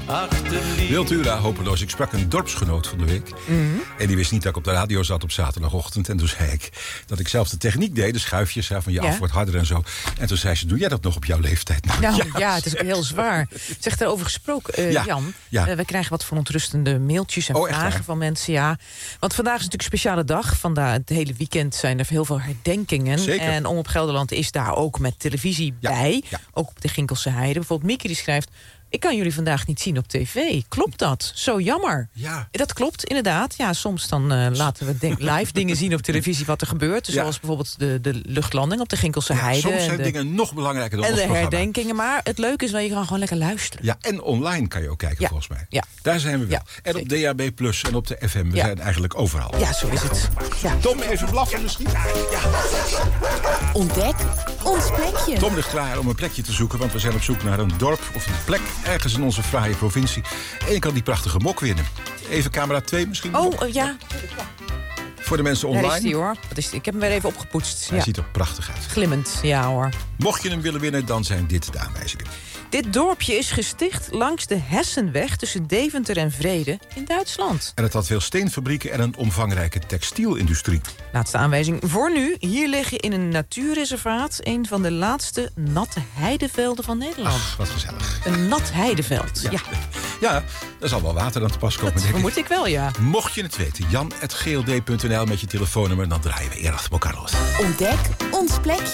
Wiltura, hopeloos. Ik sprak een dorpsgenoot van de week. Mm-hmm. En die wist niet dat ik op de radio zat op zaterdagochtend. En toen zei ik dat ik zelf de techniek deed. De schuifjes van je af wordt harder en zo. En toen zei ze, doe jij dat nog op jouw leeftijd? Nou ja, het is ook heel zwaar. Zeg daarover gesproken, Jan. Ja. We krijgen wat verontrustende mailtjes en vragen van mensen. Ja. Want vandaag is natuurlijk een speciale dag. Vandaag, het hele weekend zijn er heel veel herdenkingen. Zeker. En Omroep Gelderland is daar ook met televisie bij. Ja. Ook op de Ginkelse Heide. Bijvoorbeeld Mieke die schrijft... Ik kan jullie vandaag niet zien op tv. Klopt dat? Zo jammer. Ja. Dat klopt, inderdaad. Ja, soms dan laten we live dingen zien op televisie wat er gebeurt. Zoals bijvoorbeeld de luchtlanding op de Ginkelse Heide. Soms zijn dingen nog belangrijker dan ons programma. En de herdenkingen. Maar het leuke is wel, je kan gewoon lekker luisteren. Ja, en online kan je ook kijken volgens mij. Ja. Daar zijn we wel. En op DAB Plus en op de FM. We zijn eigenlijk overal. Ja, zo is het. Ja. Tom, even blaffen misschien? Ja. Ontdek ons plekje. Tom ligt klaar om een plekje te zoeken, want we zijn op zoek naar een dorp of een plek ergens in onze fraaie provincie. En je kan die prachtige mok winnen. Even camera 2 misschien? Ja. Voor de mensen online. Daar is die, hoor. Ik heb hem weer even opgepoetst. Hij ziet er prachtig uit. Glimmend, ja hoor. Mocht je hem willen winnen, dan zijn dit de aanwijzingen. Dit dorpje is gesticht langs de Hessenweg tussen Deventer en Vreden in Duitsland. En het had veel steenfabrieken en een omvangrijke textielindustrie. Laatste aanwijzing voor nu. Hier liggen in een natuurreservaat een van de laatste natte heidevelden van Nederland. Ach, wat gezellig. Een nat heideveld, Ja, daar zal wel water aan te pas komen, denk ik. Dat vermoed ik wel, ja. Mocht je het weten, jan@gld.nl met je telefoonnummer, dan draaien we eer achter elkaar los. Ontdek ons plekje.